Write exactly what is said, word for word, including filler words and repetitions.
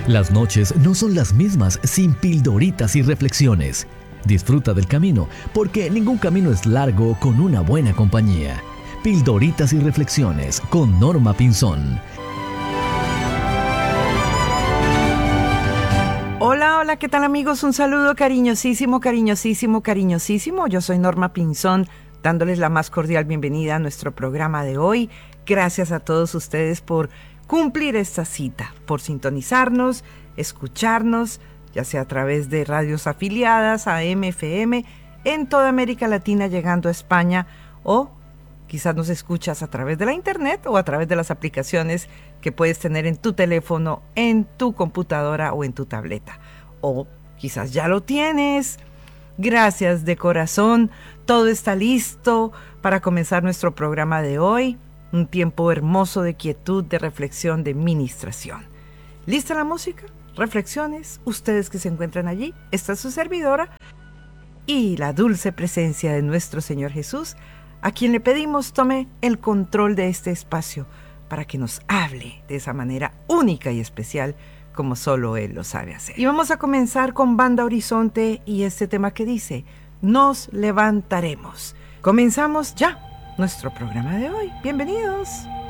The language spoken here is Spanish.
Las noches no son las mismas sin pildoritas y reflexiones. Disfruta del camino, porque ningún camino es largo con una buena compañía. Pildoritas y reflexiones con Norma Pinzón. Hola, hola, ¿qué tal amigos? Un saludo cariñosísimo, cariñosísimo, cariñosísimo. Yo soy Norma Pinzón, dándoles la más cordial bienvenida a nuestro programa de hoy. Gracias a todos ustedes por cumplir esta cita, por sintonizarnos, escucharnos, ya sea a través de radios afiliadas, A M, F M, en toda América Latina, llegando a España, o quizás nos escuchas a través de la internet o a través de las aplicaciones que puedes tener en tu teléfono, en tu computadora o en tu tableta. O quizás ya lo tienes. Gracias de corazón. Todo está listo para comenzar nuestro programa de hoy. Un tiempo hermoso de quietud, de reflexión, de ministración. ¿Lista la música? Reflexiones. Ustedes que se encuentran allí. Esta es su servidora. Y la dulce presencia de nuestro Señor Jesús, a quien le pedimos tome el control de este espacio para que nos hable de esa manera única y especial como solo Él lo sabe hacer. Y vamos a comenzar con Banda Horizonte y este tema que dice, nos levantaremos. Comenzamos ya nuestro programa de hoy. Bienvenidos.